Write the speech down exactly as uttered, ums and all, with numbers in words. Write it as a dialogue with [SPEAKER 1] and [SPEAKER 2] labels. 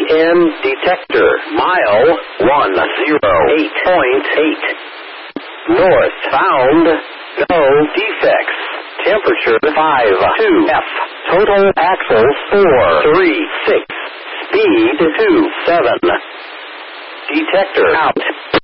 [SPEAKER 1] N detector. Mile one zero eight point eight. North bound. No defects. Temperature five two F. Total axles four three six. Speed two seven. Detector out.